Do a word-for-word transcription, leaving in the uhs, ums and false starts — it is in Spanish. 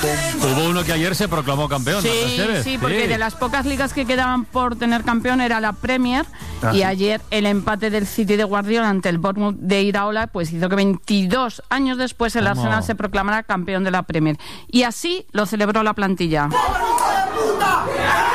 Hubo uno que ayer se proclamó campeón. Sí, ¿no? sí, porque sí. de las pocas ligas que quedaban por tener campeón era la Premier, ah, y sí. ayer el empate del City de Guardiola ante el Bournemouth de Iraola pues hizo que veintidós años después el ¿Cómo? Arsenal se proclamara campeón de la Premier. Y así lo celebró la plantilla.